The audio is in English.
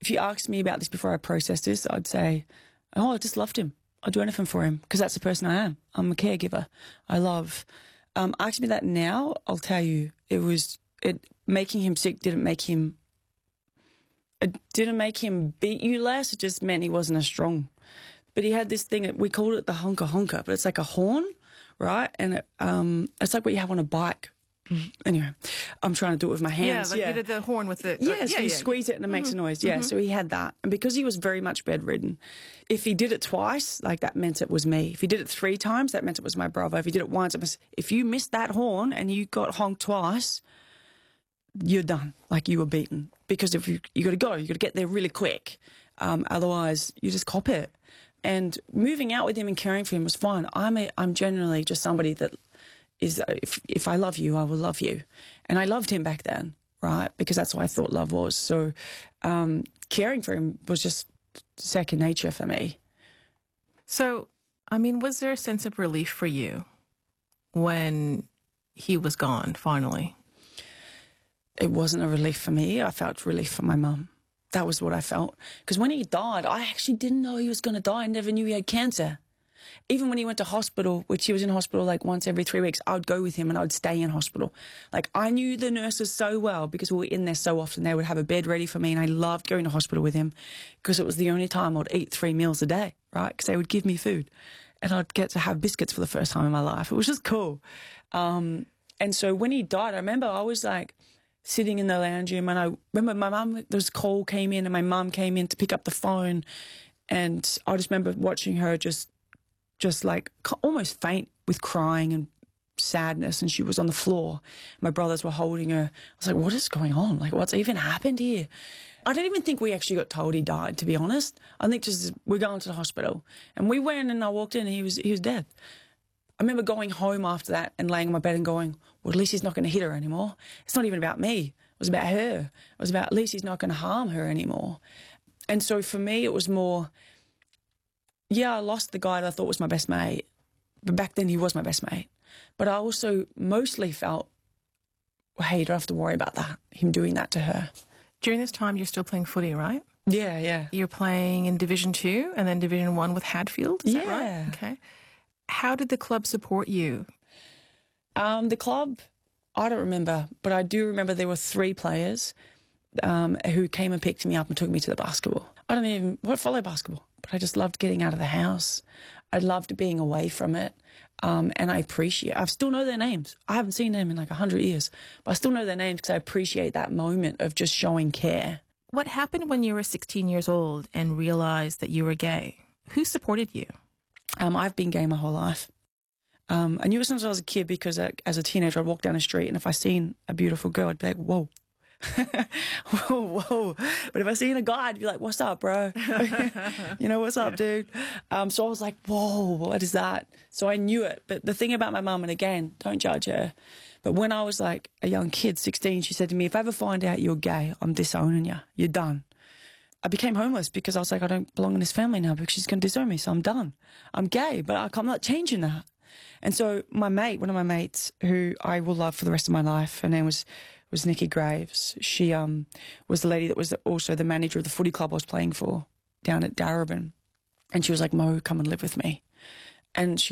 if you asked me about this before I processed this, I'd say, oh, I just loved him. I'd do anything for him because that's the person I am. I'm a caregiver. I love. Ask me that now, I'll tell you, making him sick didn't make him beat you less. It just meant he wasn't as strong. But he had this thing, we called it the honker honker, but it's like a horn, right? And it's like what you have on a bike. Anyway, I'm trying to do it with my hands. Yeah, like you did the horn with the... So you squeeze it and it makes a noise. Yeah, so he had that. And because he was very much bedridden, if he did it twice, like that meant it was me. If he did it 3 times, that meant it was my brother. If he did it once, if you missed that horn and you got honked twice, you're done. Like you were beaten. Because if you got to go, you got to get there really quick. Otherwise, you just cop it. And moving out with him and caring for him was fine. I'm generally just somebody that is, if I love you, I will love you. And I loved him back then, right? Because that's what I thought love was. So caring for him was just second nature for me. So, I mean, was there a sense of relief for you when he was gone, finally? It wasn't a relief for me. I felt relief for my mum. That was what I felt. Because when he died, I actually didn't know he was going to die. I never knew he had cancer. Even when he went to hospital, which he was in hospital like once every 3 weeks, I would go with him and I would stay in hospital. Like I knew the nurses so well because we were in there so often. They would have a bed ready for me and I loved going to hospital with him because it was the only time I'd eat 3 meals a day, right? Because they would give me food and I'd get to have biscuits for the first time in my life. It was just cool. And so when he died, I remember I was like sitting in the lounge room and I remember my mum, there was a call came in and my mum came in to pick up the phone and I just remember watching her just like almost faint with crying and sadness, and she was on the floor. My brothers were holding her. I was like, what is going on? Like, what's even happened here? I don't even think we actually got told he died, to be honest. I think just we're going to the hospital. And we went and I walked in and he was dead. I remember going home after that and laying on my bed and going, well, at least he's not going to hit her anymore. It's not even about me. It was about her. It was about at least he's not going to harm her anymore. And so for me, it was more... Yeah, I lost the guy that I thought was my best mate, but back then he was my best mate. But I also mostly felt, well, hey, you don't have to worry about that, him doing that to her. During this time, you're still playing footy, right? Yeah. You're playing in Division 2 and then Division 1 with Hadfield, is that right? Okay. How did the club support you? The club, I don't remember, but I do remember there were 3 players who came and picked me up and took me to the basketball. I don't even follow basketball, but I just loved getting out of the house. I loved being away from it, and I still know their names. I haven't seen them in like 100 years, but I still know their names because I appreciate that moment of just showing care. What happened when you were 16 years old and realized that you were gay? Who supported you? I've been gay my whole life. I knew it since I was a kid because as a teenager I'd walk down the street and if I seen a beautiful girl I'd be like, whoa. whoa. But if I seen a guy, I'd be like, what's up, bro? You know, what's up, dude? So I was like, whoa, what is that? So I knew it. But the thing about my mum, and again, don't judge her, but when I was like a young kid, 16, she said to me, if I ever find out you're gay, I'm disowning you. You're done. I became homeless because I was like, I don't belong in this family now because she's going to disown me, so I'm done. I'm gay, but I'm not changing that. And so my mate, one of my mates, who I will love for the rest of my life, her name was Nikki Graves. She was the lady that was also the manager of the footy club I was playing for down at Darebin. And she was like, Mo, come and live with me. And she